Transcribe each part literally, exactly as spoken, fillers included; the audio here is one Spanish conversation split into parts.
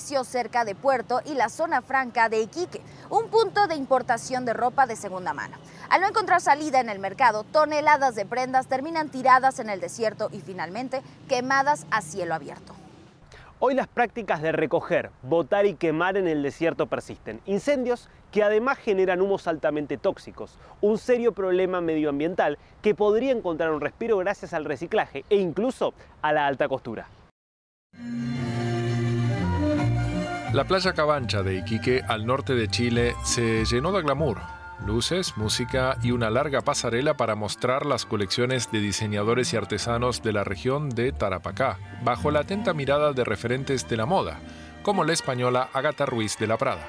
Hospicio cerca de Puerto y la zona franca de Iquique, un punto de importación de ropa de segunda mano. Al no encontrar salida en el mercado, toneladas de prendas terminan tiradas en el desierto y finalmente quemadas a cielo abierto. Hoy las prácticas de recoger, botar y quemar en el desierto persisten. Incendios que además generan humos altamente tóxicos, un serio problema medioambiental que podría encontrar un respiro gracias al reciclaje e incluso a la alta costura. La playa Cabancha de Iquique, al norte de Chile, se llenó de glamour. Luces, música y una larga pasarela para mostrar las colecciones de diseñadores y artesanos de la región de Tarapacá, bajo la atenta mirada de referentes de la moda, como la española Ágata Ruiz de la Prada.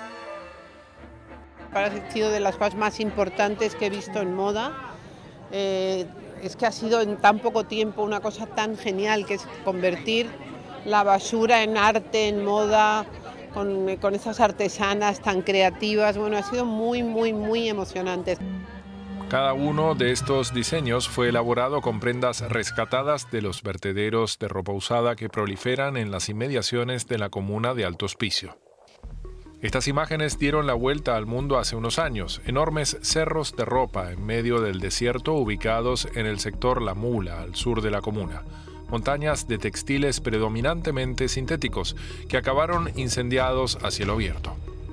Ha sido de las cosas más importantes que he visto en moda. Eh, es que ha sido en tan poco tiempo una cosa tan genial, que es convertir la basura en arte, en moda, Con, con esas artesanas tan creativas. Bueno, ha sido muy, muy, muy emocionante. Cada uno de estos diseños fue elaborado con prendas rescatadas de los vertederos de ropa usada que proliferan en las inmediaciones de la comuna de Alto Hospicio. Estas imágenes dieron la vuelta al mundo hace unos años, enormes cerros de ropa en medio del desierto ubicados en el sector La Mula, al sur de la comuna. Montañas de textiles predominantemente sintéticos que acabaron incendiados a cielo abierto.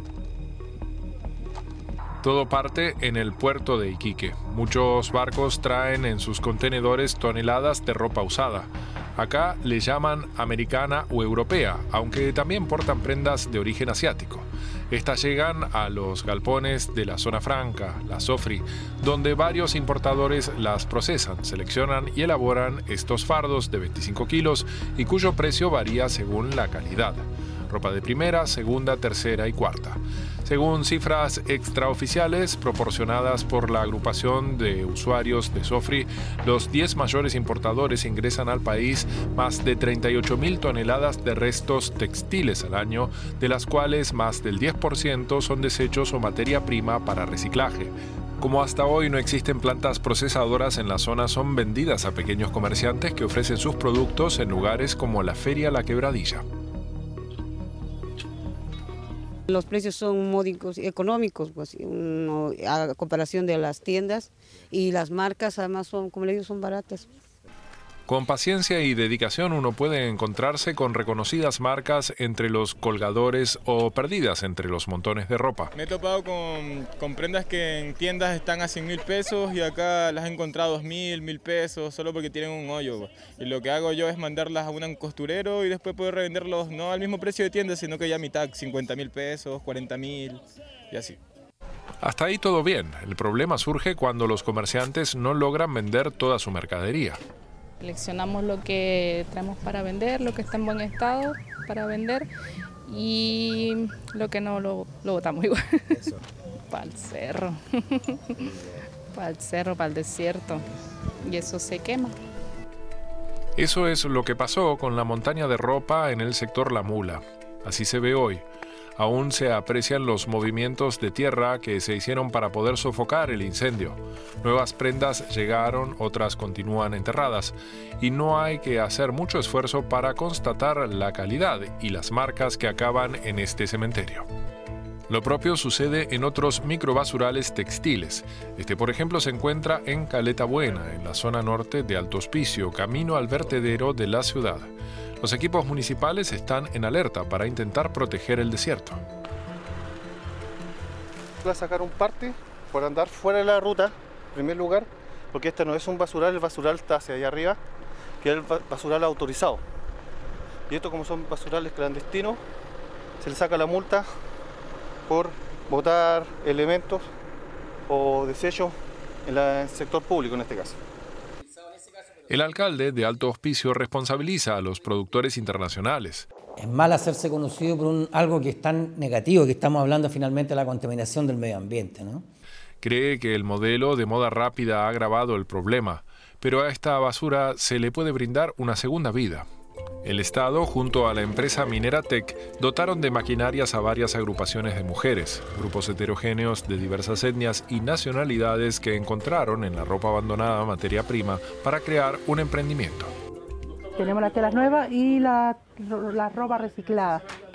Todo parte en el puerto de Iquique. Muchos barcos traen en sus contenedores toneladas de ropa usada. Acá le llaman americana o europea, aunque también portan prendas de origen asiático. Estas llegan a los galpones de la zona franca, la Sofri, donde varios importadores las procesan, seleccionan y elaboran estos fardos de veinticinco kilos y cuyo precio varía según la calidad. Ropa de primera, segunda, tercera y cuarta. Según cifras extraoficiales proporcionadas por la agrupación de usuarios de Sofri, los diez mayores importadores ingresan al país más de treinta y ocho mil toneladas de restos textiles al año, de las cuales más del diez por ciento son desechos o materia prima para reciclaje. Como hasta hoy no existen plantas procesadoras en la zona, son vendidas a pequeños comerciantes que ofrecen sus productos en lugares como la Feria La Quebradilla. Los precios son módicos y económicos, pues, uno, a comparación de las tiendas, y las marcas además son, como le digo, son baratas. Con paciencia y dedicación uno puede encontrarse con reconocidas marcas entre los colgadores o perdidas entre los montones de ropa. Me he topado con, con prendas que en tiendas están a cien mil pesos y acá las he encontrado dos mil, mil pesos, solo porque tienen un hoyo. Y lo que hago yo es mandarlas a un costurero y después poder revenderlos no al mismo precio de tienda, sino que ya a mitad, cincuenta mil pesos, cuarenta mil y así. Hasta ahí todo bien. El problema surge cuando los comerciantes no logran vender toda su mercadería. Seleccionamos lo que traemos para vender, lo que está en buen estado para vender y lo que no lo, lo botamos igual. Para el cerro, para el cerro, para el desierto, y eso se quema. Eso es lo que pasó con la montaña de ropa en el sector La Mula. Así se ve hoy. Aún se aprecian los movimientos de tierra que se hicieron para poder sofocar el incendio. Nuevas prendas llegaron, otras continúan enterradas, y no hay que hacer mucho esfuerzo para constatar la calidad y las marcas que acaban en este cementerio. Lo propio sucede en otros microbasurales textiles. Este, por ejemplo, se encuentra en Caleta Buena, en la zona norte de Alto Hospicio, camino al vertedero de la ciudad. Los equipos municipales están en alerta para intentar proteger el desierto. Voy a sacar un parte por andar fuera de la ruta, en primer lugar, porque este no es un basural, el basural está hacia allá arriba, que es el basural autorizado. Y esto, como son basurales clandestinos, se le saca la multa por botar elementos o desechos en el sector público en este caso. El alcalde de Alto Hospicio responsabiliza a los productores internacionales. Es mal hacerse conocido por un, algo que es tan negativo, que estamos hablando finalmente de la contaminación del medio ambiente, ¿no? Cree que el modelo de moda rápida ha agravado el problema, pero a esta basura se le puede brindar una segunda vida. El Estado, junto a la empresa minera Teck, dotaron de maquinarias a varias agrupaciones de mujeres, grupos heterogéneos de diversas etnias y nacionalidades que encontraron en la ropa abandonada materia prima para crear un emprendimiento. Tenemos las telas nuevas y la, la ropa reciclada.